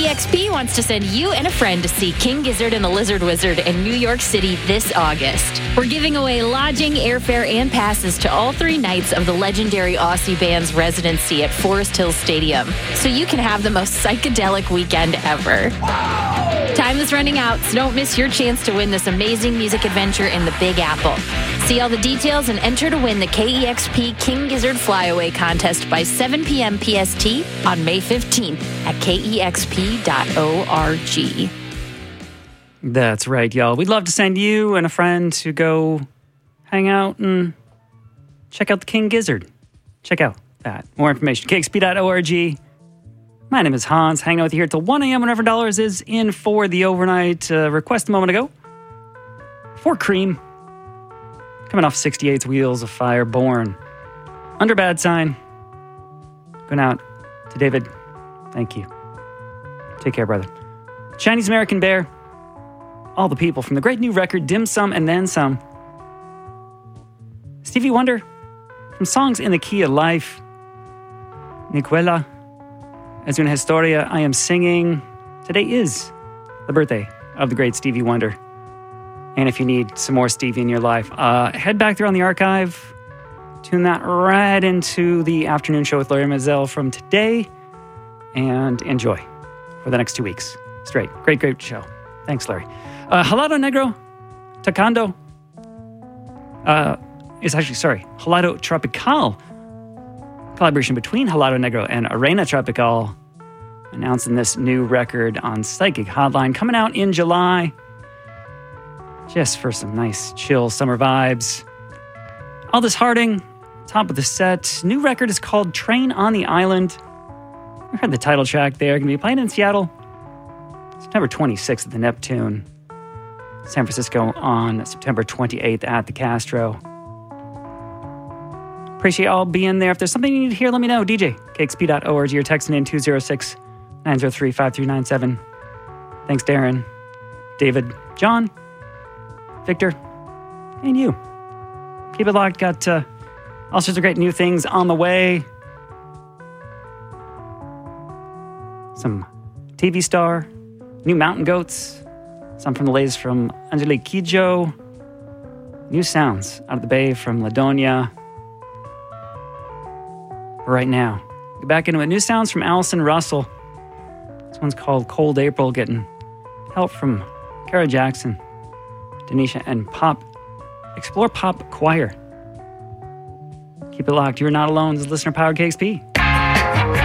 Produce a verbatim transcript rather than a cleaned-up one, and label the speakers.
Speaker 1: E X P wants to send you and a friend to see King Gizzard and the Lizard Wizard in New York City this August. We're giving away lodging, airfare, and passes to all three nights of the legendary Aussie band's residency at Forest Hills Stadium, so you can have the most psychedelic weekend ever. Time is running out, so don't miss your chance to win this amazing music adventure in the Big Apple. See all the details and enter to win the K E X P King Gizzard Flyaway contest by seven p.m. P S T on May fifteenth at K E X P dot org.
Speaker 2: That's right, y'all. We'd love to send you and a friend to go hang out and check out the King Gizzard. Check out that. More information, K X P dot org. My name is Hans, hanging out with you here till one a.m. whenever Dollars is in for the overnight uh, request a moment ago. For Cream, coming off sixty-eight's Wheels of Fire, Born. Under Bad Sign. Going out to David. Thank you. Take care, brother. Chinese American Bear. All the people from the great new record, Dim Sum and Then Some. Stevie Wonder, from Songs in the Key of Life. Nicuela. As una historia, I am singing. Today is the birthday of the great Stevie Wonder. And if you need some more Stevie in your life, uh, head back there on the archive. Tune that right into the afternoon show with Larry Mazzell from today. And enjoy for the next two weeks. Straight. Great, great show. Thanks, Larry. Uh, Helado Negro, Tocando. Uh, it's actually, sorry, Helado Tropical. Collaboration between Helado Negro and Arena Tropical, announcing this new record on Psychic Hotline, coming out in July, just for some nice chill summer vibes. Aldous Harding, top of the set. New record is called Train on the Island. I heard the title track there. Going to be playing in Seattle September twenty-sixth at the Neptune. San Francisco on September twenty-eighth at the Castro. Appreciate all being there. If there's something you need to hear, let me know. D J, K X P dot org. You're texting in two oh six, nine oh three, five three nine seven. Thanks, Darren, David, John, Victor, and you. Keep it locked. Got uh, all sorts of great new things on the way. Some T V star, new Mountain Goats, some from the latest from Angelique Kidjo, new sounds out of the Bay from Ladonia. Right now, get back into it. New sounds from Allison Russell. This one's called Cold April, getting help from Kara Jackson, Denisha, and Pop. Explore Pop Choir. Keep it locked. You're not alone. This is Listener Powered K X P.